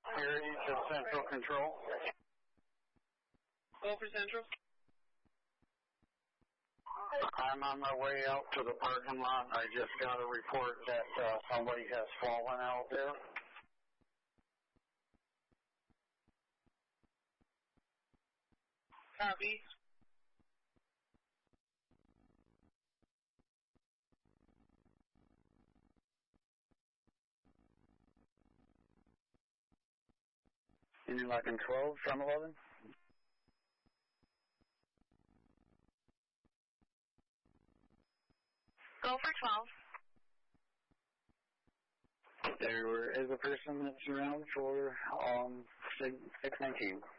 Harry to Central Control. Go for Central. I'm on my way out to the parking lot. I just got a report that somebody has fallen out there. Copy. Union Lock-in 12, 711. Go for 12. There is a person that's around for 619.